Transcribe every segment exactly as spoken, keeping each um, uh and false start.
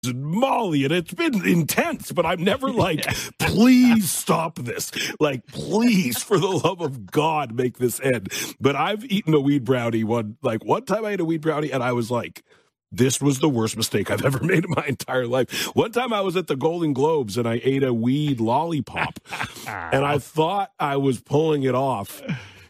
and Molly, and it's been intense, but I'm never like, please stop this. Like, please, for the love of God, make this end. But I've eaten a weed brownie one, like one time I ate a weed brownie and I was like, this was the worst mistake I've ever made in my entire life. One time I was at the Golden Globes and I ate a weed lollipop and I thought I was pulling it off.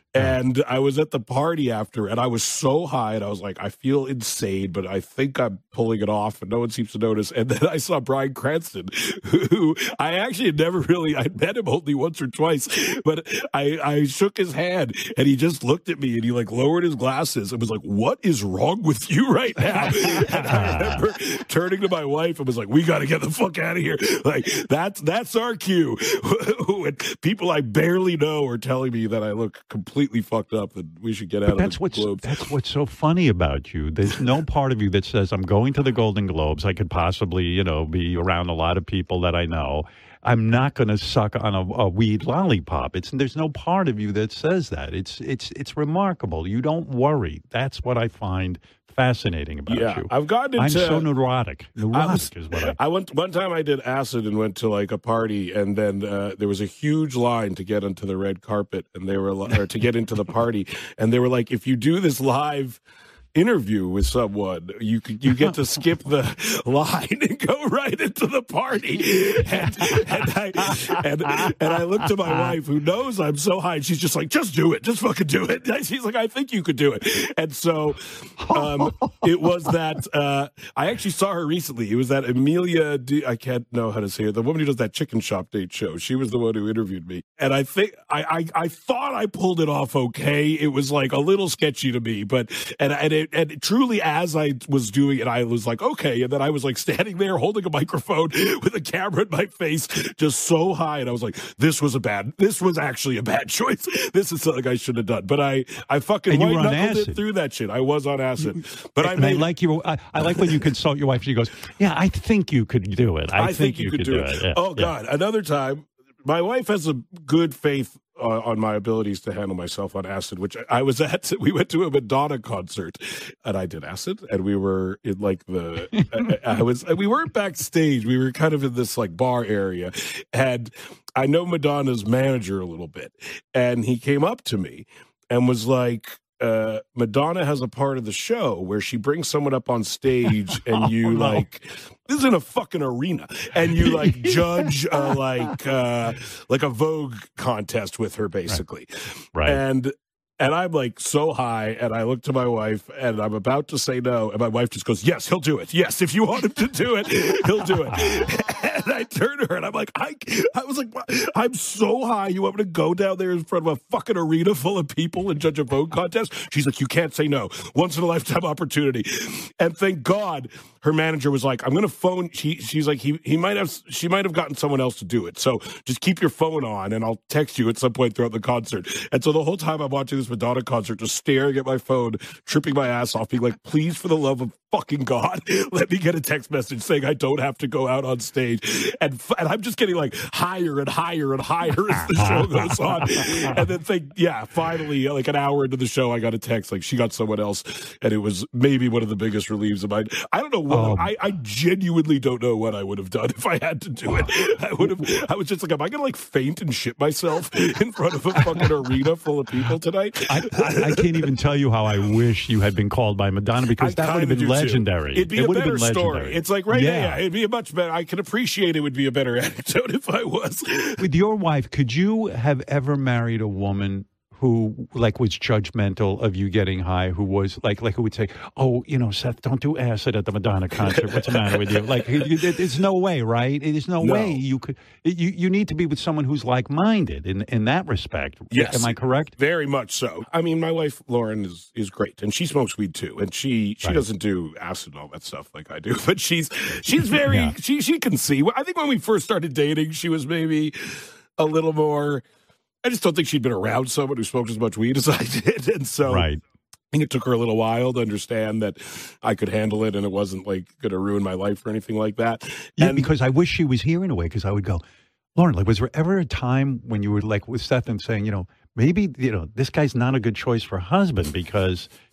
And I was at the party after, and I was so high, and I was like, I feel insane, but I think I'm pulling it off, and no one seems to notice. And then I saw Bryan Cranston, who I actually had never really, I'd met him only once or twice, but I, I shook his hand, and he just looked at me, and he like lowered his glasses and was like, what is wrong with you right now? And I remember turning to my wife and was like, we got to get the fuck out of here. Like, that's, that's our cue. When people I barely know are telling me that I look completely completely fucked up and we should get out but of that's the what's, Globes. That's what's so funny about you. There's no part of you that says, I'm going to the Golden Globes. I could possibly, you know, be around a lot of people that I know. I'm not going to suck on a, a weed lollipop. It's there's no part of you that says that. It's it's it's remarkable. You don't worry. That's what I find fascinating about yeah, you. I've gotten into. I'm so neurotic. Neurotic I was, is what I. I went one time. I did acid and went to like a party, and then uh, there was a huge line to get onto the red carpet, and they were or to get into the party, and they were like, if you do this live interview with someone, you could you get to skip the line and go right into the party. And, and I and, and I looked to my wife, who knows I'm so high, and she's just like, just do it, just fucking do it. And she's like, I think you could do it. And so um, it was that uh, I actually saw her recently. It was that Amelia, D- I can't know how to say it, the woman who does that Chicken Shop Date show. She was the one who interviewed me, and I think I I, I thought I pulled it off okay. It was like a little sketchy to me, but and and it And truly, as I was doing it, I was like, okay. And then I was like standing there holding a microphone with a camera in my face, just so high. And I was like, this was a bad, this was actually a bad choice. This is something I should have done. But I, I fucking white knuckled it through that shit. I was on acid. But I, and made, I like you. I, I like when you consult your wife. She goes, yeah, I think you could do it. I, I think, think you, you could, could do, do it. it. Yeah, oh, yeah. God. Another time, my wife has a good faith Uh, on my abilities to handle myself on acid, which I was at. We went to a Madonna concert, and I did acid, and we were in like the. I, I was. We weren't backstage. We were kind of in this like bar area, and I know Madonna's manager a little bit, and he came up to me and was like, Uh, Madonna has a part of the show where she brings someone up on stage and you oh, no. like, this is in a fucking arena, and you like judge uh, like uh, like a Vogue contest with her, basically. Right. right. And and I'm like so high, and I look to my wife, and I'm about to say no, and my wife just goes, yes, he'll do it. Yes, if you want him to do it, he'll do it. And I turn to her, and I'm like, I, I was like, I'm so high, you want me to go down there in front of a fucking arena full of people and judge a Vogue contest? She's like, you can't say no. Once in a lifetime opportunity. And thank God her manager was like, I'm going to phone. She, she's like, he, he might have, she might have gotten someone else to do it. So just keep your phone on, and I'll text you at some point throughout the concert. And so the whole time I'm watching this Madonna concert, just staring at my phone, tripping my ass off, being like, please, for the love of fucking God, let me get a text message saying I don't have to go out on stage. And and I'm just getting like higher and higher and higher as the show goes on. And then think, yeah, finally, like an hour into the show, I got a text like she got someone else, and it was maybe one of the biggest reliefs of mine. I don't know what um, I, I genuinely don't know what I would have done if I had to do it. I would have. I was just like, am I gonna like faint and shit myself in front of a fucking arena full of people tonight? I, I, I can't even tell you how I wish you had been called by Madonna, because I that would have been legendary. It'd be it a would better have been story. legendary. It's like right yeah. now, yeah, it'd be a much better. I can appreciate it would be a better anecdote if I was. With your wife, could you have ever married a woman who like was judgmental of you getting high, who was like, like who would say, oh, you know, Seth, don't do acid at the Madonna concert. What's the matter with you? Like, there's no way, right? There's no, no. way you could, you, you need to be with someone who's like-minded in, in that respect. Yes. Am I correct? Very much so. I mean, my wife, Lauren, is, is great, and she smokes weed too, and she, she right. doesn't do acid and all that stuff like I do, but she's, she's very, yeah. she, she can see. I think when we first started dating, she was maybe a little more, I just don't think she'd been around someone who smoked as much weed as I did. And so right. I think it took her a little while to understand that I could handle it and it wasn't like going to ruin my life or anything like that. Yeah, and, because I wish she was here in a way, because I would go, Lauren, like, was there ever a time when you were like with Seth and saying, you know, maybe, you know, this guy's not a good choice for a husband because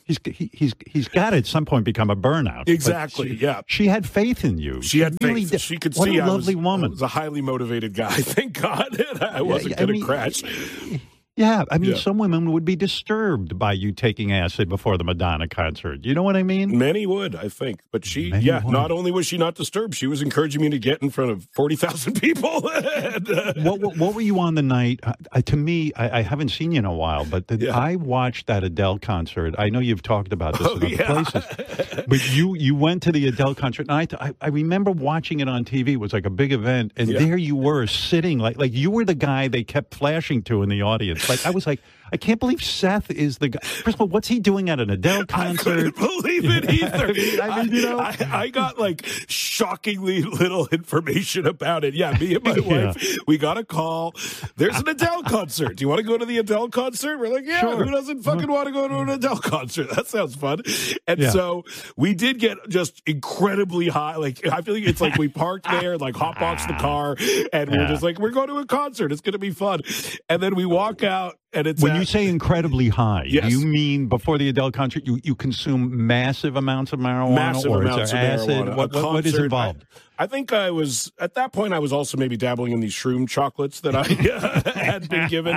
he's he, he's he's got to at some point become a burnout. Exactly. She, yeah. She had faith in you. She had really faith. Did. She could what see a I lovely was, woman. I was a highly motivated guy. Thank God, and I wasn't Yeah, I going mean, to crash. Yeah, I mean, Yeah. some women would be disturbed by you taking acid before the Madonna concert. You know what I mean? Many would, I think. But she, Many yeah, would. not only was she not disturbed, she was encouraging me to get in front of forty thousand people. and, uh, What, what what were you on the night? Uh, uh, to me, I, I haven't seen you in a while, but the, Yeah. I watched that Adele concert. I know you've talked about this Oh, in other yeah. places, but you you went to the Adele concert, and I, I I remember watching it on T V. It was like a big event, and Yeah. there you were sitting like like you were the guy they kept flashing to in the audience. Like I was like, I can't believe Seth is the guy. First of all, what's he doing at an Adele I concert? couldn't believe it either. I mean, I mean, you know. I, I got like shockingly little information about it. Yeah, me and my Yeah. wife, we got a call. There's an Adele concert. Do you want to go to the Adele concert? We're like, yeah, Sure. who doesn't fucking want to go to an Adele concert? That sounds fun. And Yeah. so we did get just incredibly high. Like, I feel like it's like we parked there, like hotboxed the car, and we're Yeah. just like, we're going to a concert. It's going to be fun. And then we walk out, and it's When at- you say incredibly high, Yes. do you mean before the Adele concert you, you consume massive amounts of marijuana massive or amounts is of there acid? marijuana. What, A what, what is concert, involved? I, I think I was at that point. I was also maybe dabbling in these shroom chocolates that I had been given.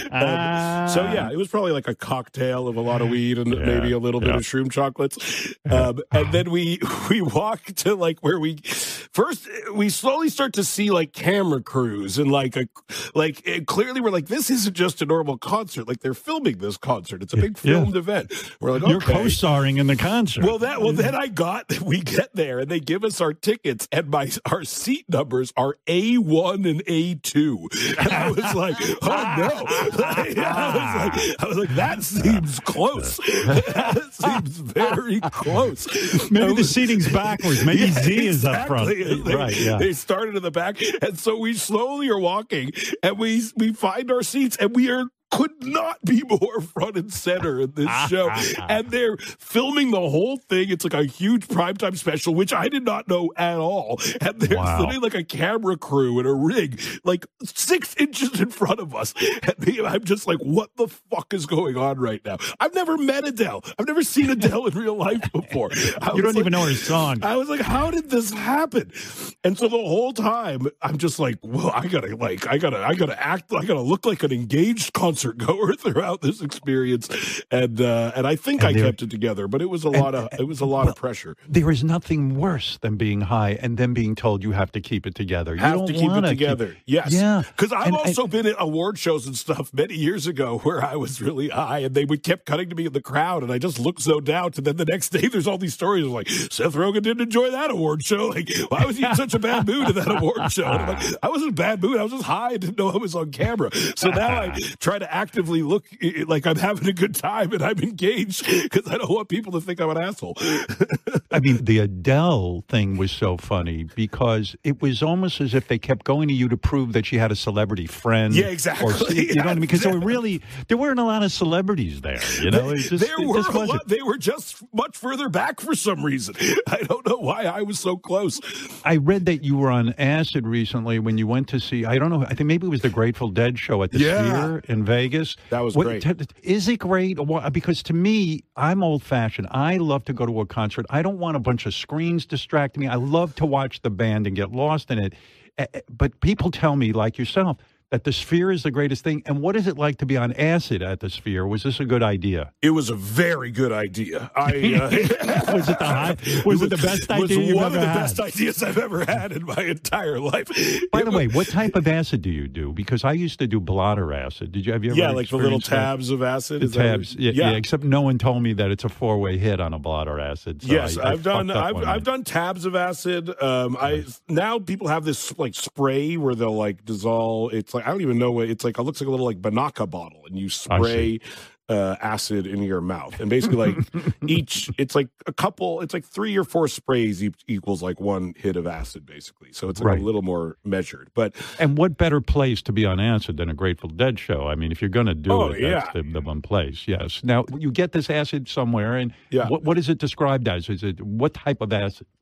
Um, so yeah, it was probably like a cocktail of a lot of weed and Yeah, maybe a little bit yeah. of shroom chocolates. Um, and then we we walk to like where we first we slowly start to see like camera crews and like a like it, clearly we're like, this isn't just a normal concert. Like they're filming this concert. It's a big Yeah. filmed event. We're like, You're okay. co-starring in the concert. Well, that well, then I got we get there and they give us our tickets and my our seat numbers are A one and A two. And I was like, oh no! Like, I was like, I was like, that seems close. That seems very close. Maybe I the was- seating's backwards. Maybe Yeah, Z is up front. exactly. They, Right, yeah. They started in the back, and so we slowly are walking, and we we find our seats, and we are. Could not be more front and center in this show. And they're filming the whole thing. It's like a huge primetime special, which I did not know at all. And there's Wow. literally like a camera crew and a rig, like six inches in front of us. And me, I'm just like, what the fuck is going on right now? I've never met Adele. I've never seen Adele in real life before. I You don't was even like- know her song. I was like, how did this happen? And so the whole time I'm just like, well, I gotta like, I gotta, I gotta act, I gotta look like an engaged concert goer throughout this experience. And, uh, and I think And I there- kept it together, but it was a lot of, it was a lot of pressure. There is nothing worse than being high and then being told you have to keep it together. You Have don't to keep it wanna together. Yes. Yeah. Because I've And- also been at award shows and stuff many years ago where I was really high and they would kept cutting to me in the crowd and I just looked zoned out. And then the next day there's all these stories of like, Seth Rogen didn't enjoy that award show. Like, why was he in such a bad mood at that award show? And I'm like, I was in a bad mood. I was just high. I didn't know I was on camera. So now I try to actively look i- like I'm having a good time and I'm engaged because I don't want people to think I'm an asshole. I mean, the Adele thing was so funny because it was almost as if they kept going to you to prove that she had a celebrity friend. Yeah, exactly. Or, you know what I mean? Because there were really, there weren't a lot of celebrities there. You know, it just, there it were just a wasn't. lot, they were just much further back for some reason. I don't know why I was so close. I read that you were on acid recently when you went to see, I don't know, I think maybe it was the Grateful Dead show at the Yeah. Sphere in Vegas. That was What- great. t- Is it great? Wha- Because to me, I'm old fashioned. I love to go to a concert. I don't want a bunch of screens distracting me. I love to watch the band and get lost in it. Eh, eh, But people tell me, like yourself, that the Sphere is the greatest thing. And what is it like to be on acid at the Sphere? Was this a good idea? It was a very good idea. I uh, Was it the high, was it the best was idea you've one ever of the had? best ideas I've ever had in my entire life. By It the was- way, what type of acid do you do? Because I used to do blotter acid. Did you have you ever yeah, like the little experienced that? tabs of acid. The Is that what- tabs, yeah, yeah. Except no one told me that it's a four-way hit on a blotter acid. So yes, I, I I've done. fucked up I've one I've night. done tabs of acid. Um, I now people have this like spray where they'll like dissolve. It's like I don't even know what it's like. It looks like a little like Banaka bottle, and you spray uh, acid in your mouth, and basically like each. It's like a couple. It's like three or four sprays e- equals like one hit of acid, basically. So it's like Right. a little more measured, but. And what better place to be on acid than a Grateful Dead show? I mean, if you're going to do Oh, it, yeah. that's the, the one place. Yes. Now you get this acid somewhere, and Yeah. what what is it described as? Is it what type of acid?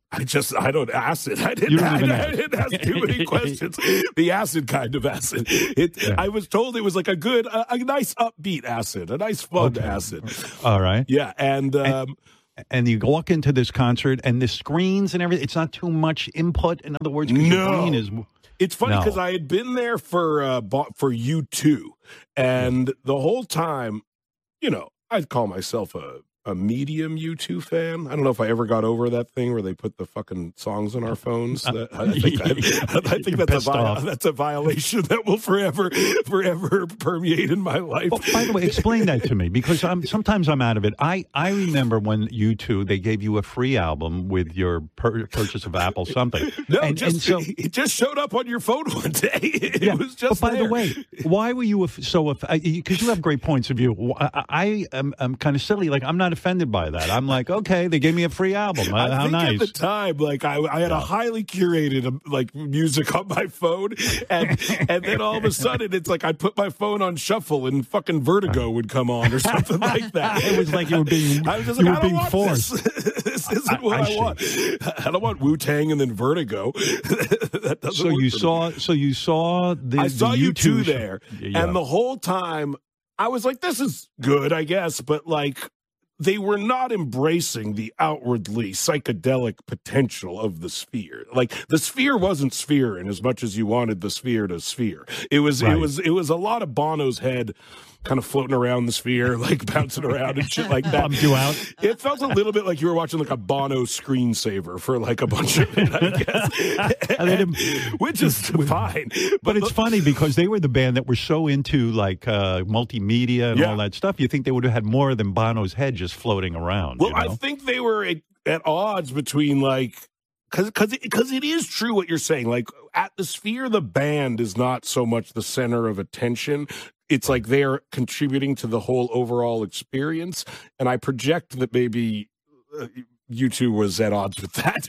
I just, I don't acid. I didn't, You don't I, even I ask. didn't ask too many questions. The acid kind of acid. It, Yeah. I was told it was like a good, a, a nice upbeat acid, a nice fun Okay. acid. All right. Yeah, and um, And you walk into this concert, and the screens and everything, it's not too much input. In other words, 'cause your No. brain is. it's funny No. because I had been there for uh, bo- for U two, and the whole time, you know, I'd call myself a. a medium U two fan. I don't know if I ever got over that thing where they put the fucking songs on our phones. That, I think, I, I think that's, a vi- that's a violation that will forever, forever permeate in my life. Well, by the way, explain that to me because I'm sometimes I'm out of it. I, I remember when U two they gave you a free album with your per- purchase of Apple something. No, and, just, and so, it just showed up on your phone one day. It yeah, was just but by there. the way, why were you af- so? Because you have great points of view. I, I am I'm kind of silly. Like I'm not offended by that. I'm like, okay, they gave me a free album. Uh, I How think nice. at the time, like I, I had a highly curated um, like music on my phone, and and then all of a sudden it's like I put my phone on shuffle and fucking Vertigo would come on or something like that. It was like you were being I was just you like, were I don't being want forced. This. This isn't I- what I I, see. want. I don't want Wu Tang and then Vertigo. That doesn't So work you for me. saw, so you saw the. I saw the you U two two there, Yeah. and the whole time I was like, "This is good, I guess," but like. They were not embracing the outwardly psychedelic potential of the Sphere. Like the Sphere wasn't Sphere in as much as you wanted the Sphere to Sphere. It was Right. it was it was a lot of Bono's head kind of floating around the Sphere, like bouncing around and shit like that. Bummed you out? It felt a little bit like you were watching like a Bono screensaver for like a bunch of it, I guess. And they didn't- Which is fine. But it's funny because they were the band that were so into like uh, multimedia and Yeah. all that stuff. You think they would have had more than Bono's head just floating around. Well, you know? I think they were at, at odds between like because because because it is true what you're saying. Like at the Sphere, the band is not so much the center of attention. It's like they're contributing to the whole overall experience, and I project that maybe. Uh, U two was at odds with that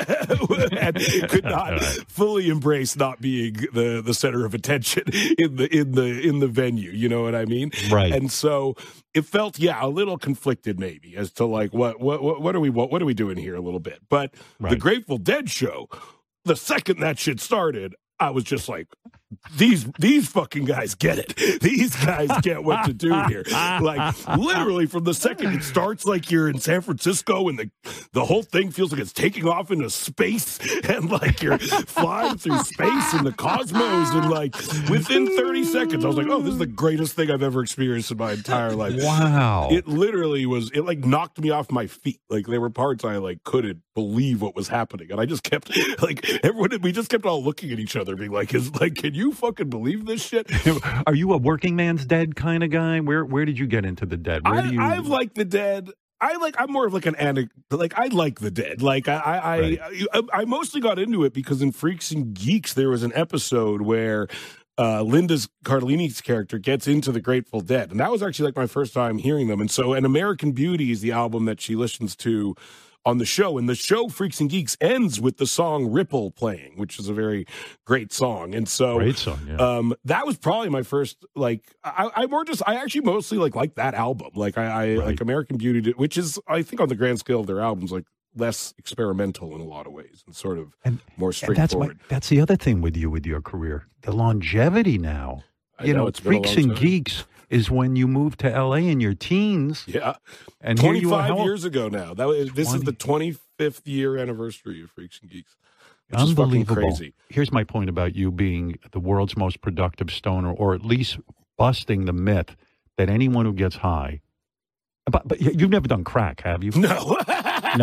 and could not fully embrace not being the, the center of attention in the in the in the venue. You know what I mean? Right. And so it felt, yeah, a little conflicted maybe as to like what what what, what are we what, what are we doing here a little bit. But Right. the Grateful Dead show, the second that shit started, I was just like, these these fucking guys get it. These guys get what to do here. Like literally from the second it starts, like you're in San Francisco and the the whole thing feels like it's taking off into space and like you're flying through space and the cosmos and like within thirty seconds I was like, oh, this is the greatest thing I've ever experienced in my entire life. Wow. It literally was, it like knocked me off my feet. Like there were parts I like couldn't believe what was happening. And I just kept like, everyone, we just kept all looking at each other being like, is like, can you fucking believe this shit? Are you a working man's Dead kind of guy? Where where did you get into the Dead? Where I, do you? I've liked the Dead. I like. I'm more of like an addict. Like I like the Dead. Like I, I, Right. I, I, I mostly got into it because in Freaks and Geeks there was an episode where uh, Linda's Cardellini's character gets into the Grateful Dead, and that was actually like my first time hearing them. And so, and American Beauty is the album that she listens to on the show, and the show Freaks and Geeks ends with the song Ripple playing, which is a very great song. And so Great song, yeah. um that was probably my first, like I, I more just I actually mostly like like that album. Like I, I Right. like American Beauty did, which is I think on the grand scale of their albums like less experimental in a lot of ways and sort of And- more And that's my, straightforward. that's the other thing with you with your career, the longevity now. I You know, know, it's been a Freaks long and time. Geeks is when you moved to L A in your teens, Yeah. and here you are. twenty-five how old- years ago now. That was this is the twenty twenty-fifth year anniversary of Freaks and Geeks. Which is fucking Unbelievable. crazy. Here's my point about you being the world's most productive stoner, or at least busting the myth that anyone who gets high. But, but you've never done crack, have you? No. No.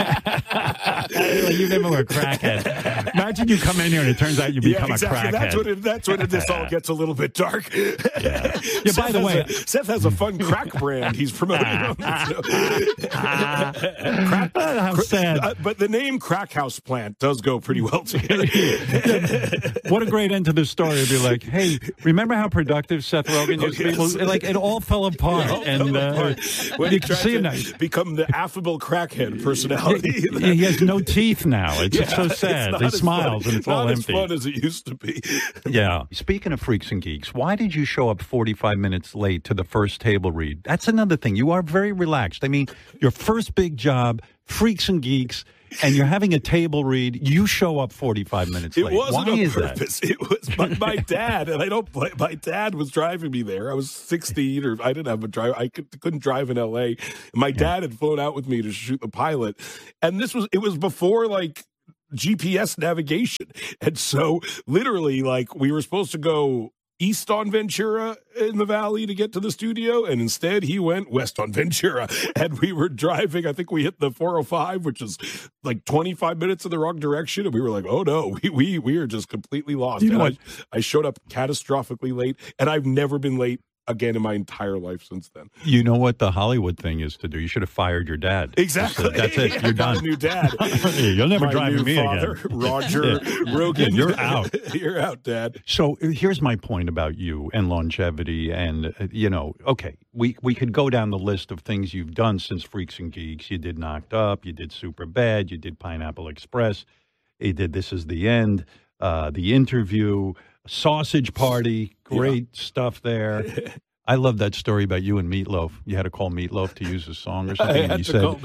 You never were a crackhead. Imagine you come in here and it turns out you Yeah, become exactly. a crackhead. That's when it, that's when it, this all gets a little bit dark. Yeah. Yeah, by Seth the has way- a, Seth has a fun crack brand he's promoting on the show. Crack, How sad. uh, but the name Crack House Plant does go pretty well together. What a great end to this story. It'd be like, hey, remember how productive Seth Rogen used to be? yes. Well, like, it all fell apart. All and fell uh, apart when you he can tried see him now. to become the affable crackhead personality. He he has no teeth now. It's Yeah, so it's sad. not He as smiles fun, and it's not all as empty. fun as it used to be. Yeah. Speaking of Freaks and Geeks, why did you show up forty-five minutes late to the first table read? That's another thing. You are very relaxed. I mean, your first big job, Freaks and Geeks, and you're having a table read. You show up forty-five minutes It late. wasn't Why on is purpose. that? It was my, my dad, and I don't. blame- My dad was driving me there. I was sixteen, or I didn't have a drive. I could, couldn't drive in L A. My dad had flown out with me to shoot the pilot, and this was. It was before like G P S navigation, and so literally, like we were supposed to go east on Ventura in the valley to get to the studio, and instead he went west on Ventura, and we were driving. I think we hit the four oh five, which is like twenty-five minutes in the wrong direction, and we were like, oh no, we we, we are just completely lost. You know and I, I showed up catastrophically late, and I've never been late again in my entire life since then. You know what the Hollywood thing is to do? You should have fired your dad. Exactly. So that's it. You're I got done. a new dad. You'll never My drive new me father, again. Roger Rogan. You're out. You're out, Dad. So uh, here's my point about you and longevity, and uh, you know, okay, we we could go down the list of things you've done since Freaks and Geeks. You did Knocked Up, you did Super Bad, you did Pineapple Express, you did This Is the End, uh, The Interview, Sausage Party, great yeah. stuff there. I love that story about you and Meatloaf. You had to call Meatloaf to use a song or something. I had and you to said, call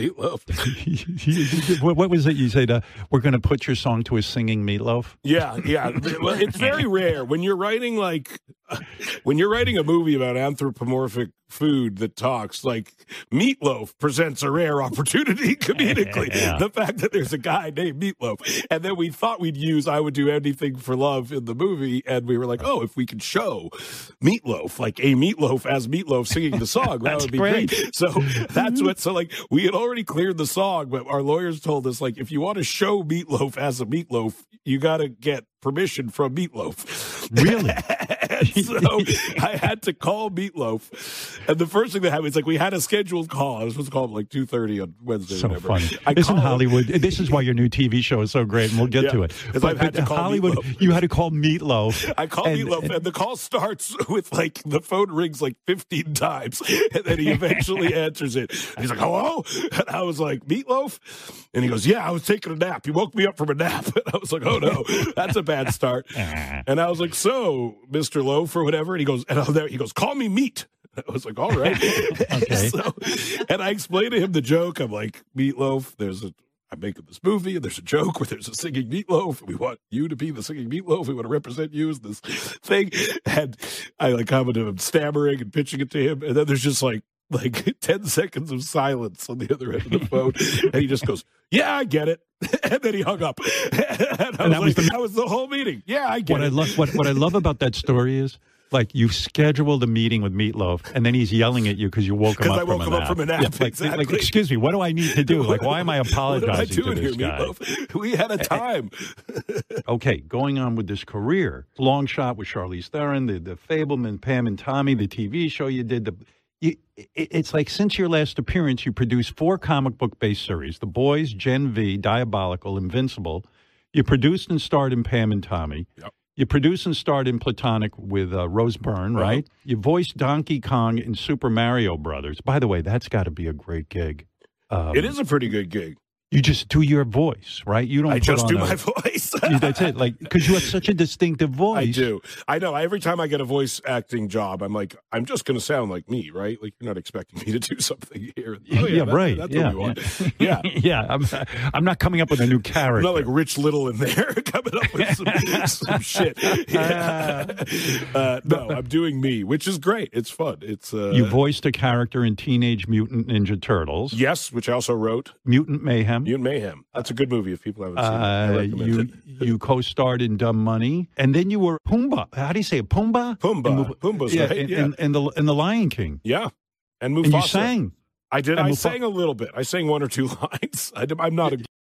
Meatloaf. what, what was it? You said, uh, we're going to put your song to a singing Meatloaf? Yeah, yeah. Well, it's very rare when you're writing like when you're writing a movie about anthropomorphic food that talks, like Meatloaf presents a rare opportunity comedically. Yeah. The fact that there's a guy named Meatloaf, and then we thought we'd use "I Would Do Anything for Love" in the movie, and we were like, oh, if we could show Meatloaf, like a Meatloaf as Meatloaf singing the song, that would be great. great. So that's what. So like we had already cleared the song, but our lawyers told us like if you want to show Meatloaf as a Meatloaf, you got to get permission from Meatloaf. Really? So I had to call Meatloaf, and the first thing that happened is like we had a scheduled call. I was supposed to call him like two thirty on Wednesday. So or whatever. funny. I Isn't him, Hollywood? This is why your new T V show is so great, and we'll get yeah, to it. But, I've had to call Hollywood, Meatloaf. you had to call Meatloaf. I call and, Meatloaf, and the call starts with like the phone rings like fifteen times, and then he eventually answers it. And he's like, "Hello," and I was like, "Meatloaf," and he goes, "Yeah, I was taking a nap. You woke me up from a nap." And I was like, "Oh no, that's a bad start." And I was like, "So, Mister Loaf or whatever," and he goes, and I was there, he goes, "Call me Meat." I was like, all right. Okay. So, and I explained to him the joke. I'm like, Meatloaf, there's a, I'm making this movie, and there's a joke where there's a singing Meatloaf. We want you to be the singing Meatloaf. We want to represent you as this thing. And I like commented him stammering and pitching it to him. And then there's just like, like ten seconds of silence on the other end of the phone. And he just goes, yeah, I get it. And then he hung up. And I And was that like, was the- that was the whole meeting. Yeah, I get What it. I love, what, what I love about that story is, like, you scheduled a meeting with Meatloaf, and then he's yelling at you because you woke him 'Cause up I from woke a him nap. up from a nap, Yeah, like, exactly. like, excuse me, what do I need to do? Like, why am I What apologizing am I doing to here, this guy? Meatloaf? We had a time. Okay, going on with this career, Long Shot with Charlize Theron, the, the Fableman, Pam and Tommy, the T V show you did. The you, it, it's like since your last appearance, you produced four comic book based series: The Boys, Gen V, Diabolical, Invincible. You produced and starred in Pam and Tommy. Yep. You produced and starred in Platonic with uh, Rose Byrne, right? Right. You voiced Donkey Kong in Super Mario Brothers. By the way, that's got to be a great gig. Um, It is a pretty good gig. You just do your voice, right? You don't. I put just on do a- my voice. That's it. Like, because you have such a distinctive voice. I do. I know. Every time I get a voice acting job, I'm like, I'm just going to sound like me, right? Like, you're not expecting me to do something here. Oh, Yeah, that- right. That's yeah, what we want. yeah. Yeah. yeah. I'm, I'm not coming up with a new character. I'm not like Rich Little in there coming up with some, some shit. Yeah. Uh, no, I'm doing me, which is great. It's fun. It's uh, You voiced a character in Teenage Mutant Ninja Turtles. Yes, which I also wrote. Mutant Mayhem. Mutant Mayhem. That's a good movie if people haven't seen it. I Uh, recommend you it. you co-starred in Dumb Money, and then you were Pumbaa. How do you say it? Pumbaa? Pumbaa. In Mu- Pumbaa's yeah, right. in, Yeah. in, in the in the Lion King. Yeah. And Mufasa. And you sang. I did. And I Mufa- sang a little bit. I sang one or two lines. I, am not a